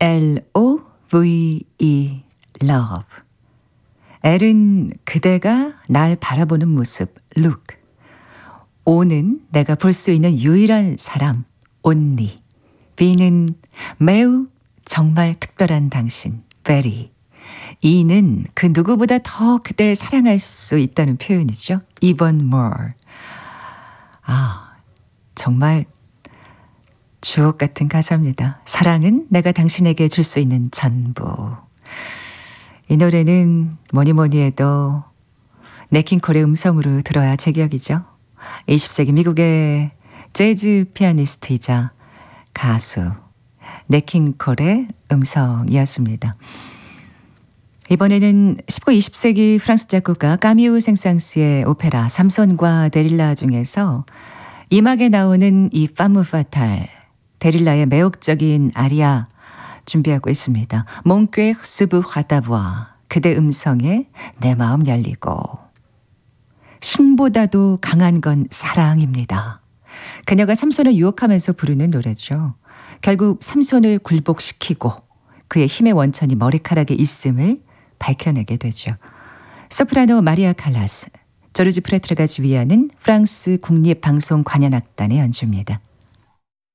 Love, love. L은 그대가 날 바라보는 모습, look. O는 내가 볼 수 있는 유일한 사람, only. B는 매우 정말 특별한 당신, very. E는 그 누구보다 더 그대를 사랑할 수 있다는 표현이죠. even more. 정말 주옥 같은 가사입니다. 사랑은 내가 당신에게 줄 수 있는 전부. 이 노래는 뭐니 해도 네킹콜의 음성으로 들어야 제격이죠. 20세기 미국의 재즈 피아니스트이자 가수 네킹콜의 음성이었습니다. 이번에는 19, 20세기 프랑스 작곡가 까미우 생상스의 오페라 삼손과 데릴라 중에서 이막에 나오는 이 파무 파탈, 데릴라의 매혹적인 아리아 준비하고 있습니다. 몽꾀 수부 화다부아, 그대 음성에 내 마음 열리고. 신보다도 강한 건 사랑입니다. 그녀가 삼손을 유혹하면서 부르는 노래죠. 결국 삼손을 굴복시키고 그의 힘의 원천이 머리카락에 있음을 밝혀내게 되죠. 소프라노 마리아 칼라스, 조르지 프레트르가 지휘하는 프랑스 국립방송관현악단의 연주입니다.